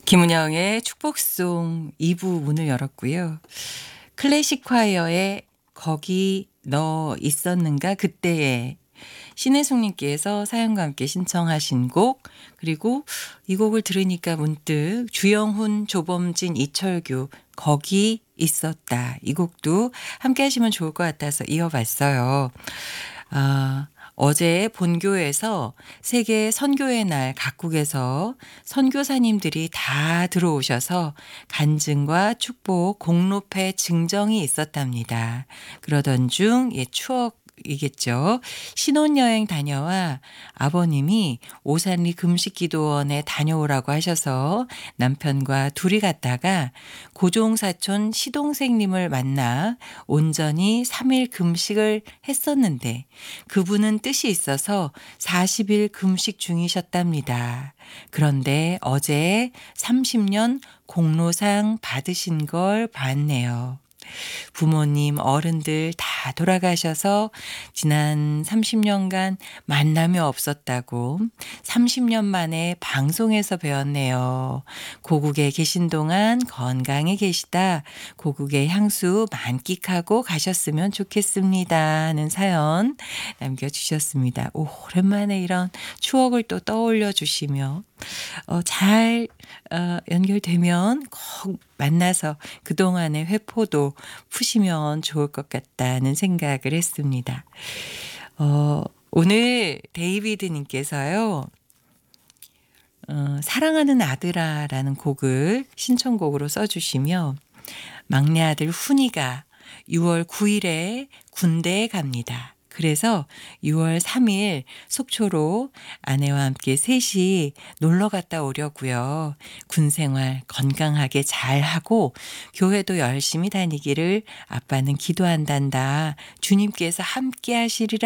김은영의 축복송 2부 문을 열었고요. 클래식 콰이어의 거기 너 있었는가 그때에 신혜숙님께서 사연과 함께 신청하신 곡, 그리고 이 곡을 들으니까 문득 주영훈, 조범진, 이철규 거기 있었다, 이 곡도 함께 하시면 좋을 것 같아서 이어봤어요. 어제 본교에서 세계 선교의 날 각국에서 선교사님들이 다 들어오셔서 간증과 축복, 공로패 증정이 있었답니다. 그러던 중 추억이겠죠. 신혼여행 다녀와 아버님이 오산리 금식기도원에 다녀오라고 하셔서 남편과 둘이 갔다가 고종사촌 시동생님을 만나 온전히 3일 금식을 했었는데 그분은 뜻이 있어서 40일 금식 중이셨답니다. 그런데 어제 30년 공로상 받으신 걸 봤네요. 부모님, 어른들 다 돌아가셔서 지난 30년간 만남이 없었다고 30년 만에 방송에서 배웠네요. 고국에 계신 동안 건강해 계시다 고국의 향수 만끽하고 가셨으면 좋겠습니다 하는 사연 남겨주셨습니다. 오랜만에 이런 추억을 또 떠올려 주시며 잘 연결되면 꼭 만나서 그동안의 회포도 푸시면 좋을 것 같다는 생각을 했습니다. 오늘 데이비드님께서요. 사랑하는 아들아라는 곡을 신청곡으로 써주시며 막내 아들 훈이가 6월 9일에 군대에 갑니다. 그래서 6월 3일 속초로 아내와 함께 셋이 놀러 갔다 오려고요. 군 생활 건강하게 잘하고 교회도 열심히 다니기를 아빠는 기도한단다. 주님께서 함께 하시리라